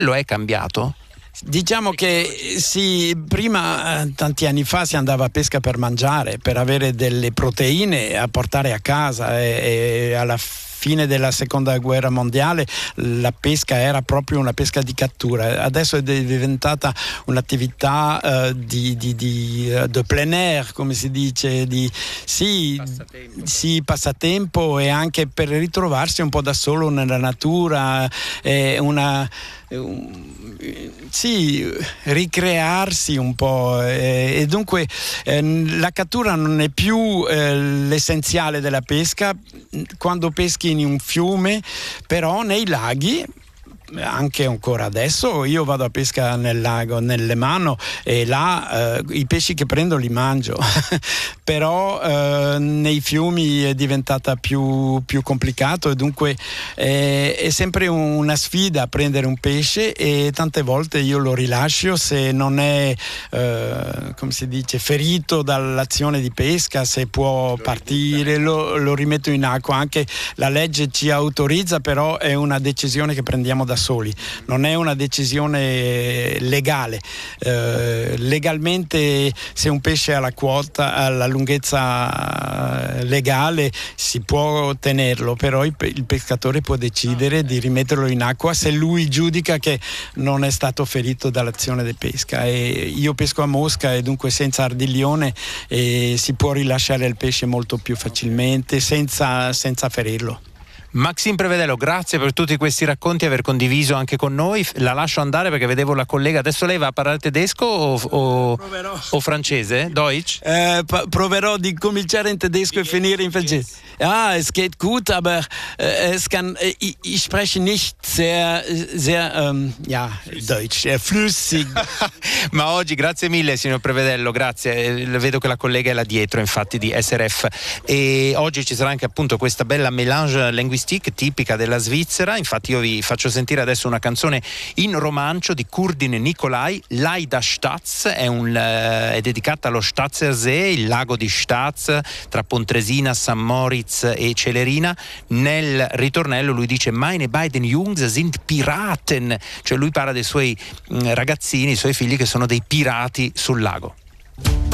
lo è cambiato? Diciamo che sì, prima, tanti anni fa, si andava a pesca per mangiare, per avere delle proteine a portare a casa, e alla fine della seconda guerra mondiale la pesca era proprio una pesca di cattura. Adesso è diventata un'attività de plein air, come si dice, passatempo, e anche per ritrovarsi un po' da solo nella natura, ricrearsi un po', e dunque la cattura non è più l'essenziale della pesca. Quando peschi in un fiume, però nei laghi, anche ancora adesso, io vado a pesca nel lago, nel Lemano, e là i pesci che prendo li mangio però nei fiumi è diventata più complicato, e dunque è sempre una sfida prendere un pesce, e tante volte io lo rilascio se non è come si dice, ferito dall'azione di pesca. Se può partire lo rimetto in acqua. Anche la legge ci autorizza, però è una decisione che prendiamo da soli, non è una decisione legale. Legalmente, se un pesce ha la quota, ha la lunghezza legale, si può tenerlo, però il pescatore può decidere di rimetterlo in acqua se lui giudica che non è stato ferito dall'azione di pesca. E io pesco a mosca, e dunque senza ardiglione si può rilasciare il pesce molto più facilmente senza ferirlo. Maxime Prevedello, grazie per tutti questi racconti e aver condiviso anche con noi. La lascio andare perché vedevo la collega. Adesso lei va a parlare tedesco o francese? Deutsch? Proverò di cominciare in tedesco e finire in francese. Ja, es geht gut, aber ich spreche nicht sehr Deutsch, flüssig. Ma oggi, grazie mille signor Prevedello, grazie. Vedo che la collega è là dietro, infatti, di SRF. E oggi ci sarà anche appunto questa bella mélange linguistique tipica della Svizzera. Infatti io vi faccio sentire adesso una canzone in romancio di Kurdin Nicolai, Laida Staz, è dedicata allo Stadsersee, il lago di Staz, tra Pontresina, San Moritz e Celerina. Nel ritornello lui dice meine beiden Jungs sind Piraten, cioè lui parla dei suoi ragazzini, i suoi figli che sono dei pirati sul lago.